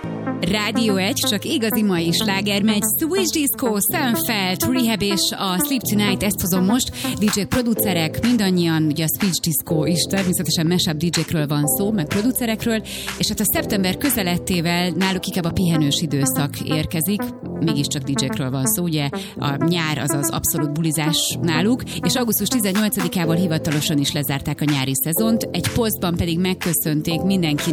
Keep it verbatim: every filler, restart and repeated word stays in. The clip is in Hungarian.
Rádió egy, csak igazi mai sláger megy. Switch Disco, Sunfelt, Rehab és a Sleep Tonight, ezt hozom most. dé dzsé-k, producerek, mindannyian, ugye a Switch Disco is, természetesen mashup dé dzsé-kről van szó, meg producerekről, és hát a szeptember közelettével náluk inkább a pihenős időszak érkezik, mégiscsak dé dzsé-kről van szó, ugye a nyár az az abszolút bulizás náluk, és augusztus tizennyolcadikával hivatalosan is lezárták a nyári szezont, egy posztban pedig megköszönték mindenki